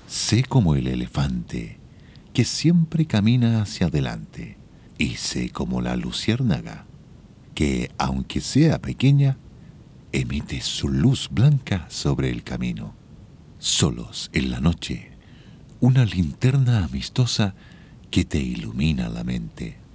Sé como el elefante que siempre camina hacia adelante, y sé como la luciérnaga que, aunque sea pequeña, emite su luz blanca sobre el camino. Solos en la noche, una linterna amistosa que te ilumina la mente.